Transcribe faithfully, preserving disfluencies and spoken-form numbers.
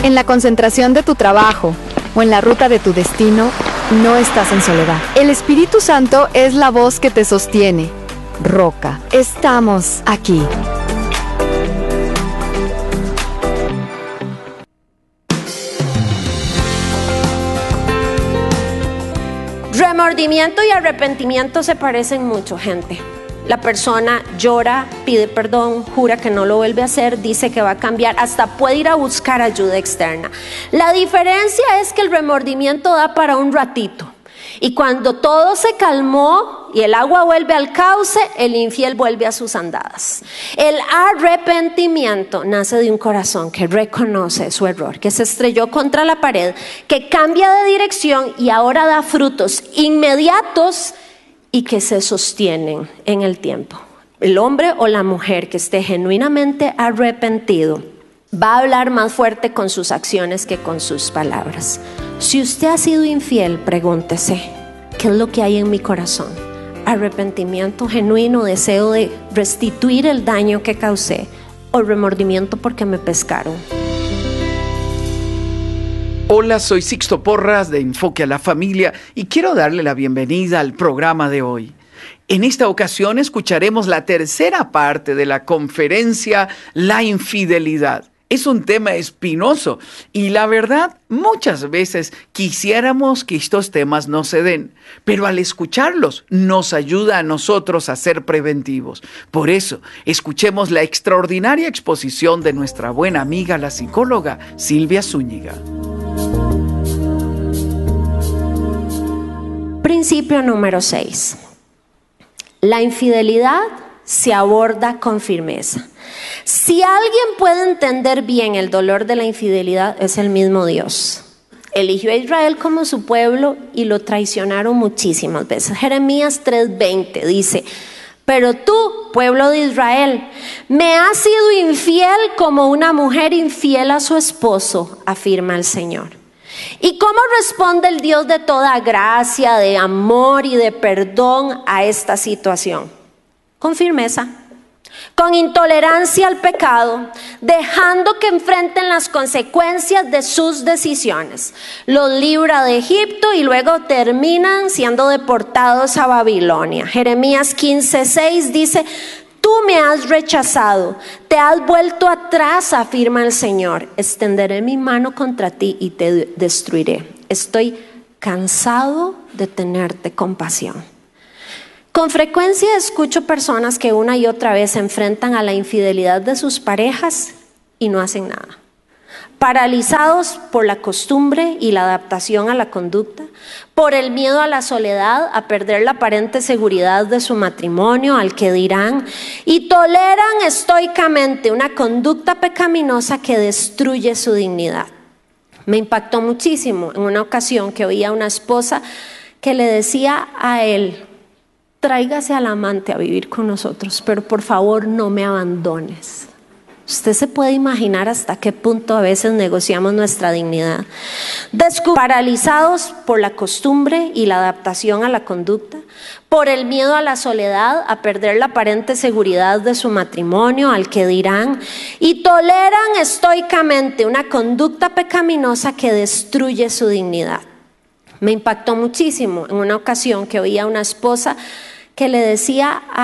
En la concentración de tu trabajo o en la ruta de tu destino, no estás en soledad. El Espíritu Santo es la voz que te sostiene. Roca, estamos aquí. Remordimiento y arrepentimiento se parecen mucho, gente. La persona llora, pide perdón, jura que no lo vuelve a hacer, dice que va a cambiar, hasta puede ir a buscar ayuda externa. La diferencia es que el remordimiento da para un ratito. Y cuando todo se calmó y el agua vuelve al cauce, el infiel vuelve a sus andadas. El arrepentimiento nace de un corazón que reconoce su error, que se estrelló contra la pared, que cambia de dirección y ahora da frutos inmediatos y que se sostienen en el tiempo. El hombre o la mujer que esté genuinamente arrepentido va a hablar más fuerte con sus acciones que con sus palabras. Si usted ha sido infiel, pregúntese, ¿qué es lo que hay en mi corazón? ¿Arrepentimiento genuino, deseo de restituir el daño que causé, o remordimiento porque me pescaron? Hola, soy Sixto Porras de Enfoque a la Familia y quiero darle la bienvenida al programa de hoy. En esta ocasión escucharemos la tercera parte de la conferencia La Infidelidad. Es un tema espinoso y la verdad, muchas veces quisiéramos que estos temas no se den, pero al escucharlos nos ayuda a nosotros a ser preventivos. Por eso, escuchemos la extraordinaria exposición de nuestra buena amiga, la psicóloga Silvia Zúñiga. Principio número seis. La infidelidad se aborda con firmeza. Si alguien puede entender bien el dolor de la infidelidad, es el mismo Dios. Eligió a Israel como su pueblo y lo traicionaron muchísimas veces. Jeremías tres veinte dice: pero tú, pueblo de Israel, me has sido infiel como una mujer infiel a su esposo, afirma el Señor. ¿Y cómo responde el Dios de toda gracia, de amor y de perdón a esta situación? Con firmeza, con intolerancia al pecado, dejando que enfrenten las consecuencias de sus decisiones. Los libra de Egipto y luego terminan siendo deportados a Babilonia. Jeremías quince seis dice: tú me has rechazado, te has vuelto atrás, afirma el Señor. Extenderé mi mano contra ti y te destruiré. Estoy cansado de tenerte compasión. Con frecuencia escucho personas que una y otra vez se enfrentan a la infidelidad de sus parejas y no hacen nada. Paralizados por la costumbre y la adaptación a la conducta, por el miedo a la soledad, a perder la aparente seguridad de su matrimonio, al que dirán, y toleran estoicamente una conducta pecaminosa que destruye su dignidad. Me impactó muchísimo en una ocasión que oía a una esposa que le decía a él: tráigase al amante a vivir con nosotros, pero por favor no me abandones. Usted se puede imaginar hasta qué punto a veces negociamos nuestra dignidad. Descu- paralizados por la costumbre y la adaptación a la conducta, por el miedo a la soledad, a perder la aparente seguridad de su matrimonio, al que dirán, y toleran estoicamente una conducta pecaminosa que destruye su dignidad. Me impactó muchísimo en una ocasión que oía a una esposa que le decía a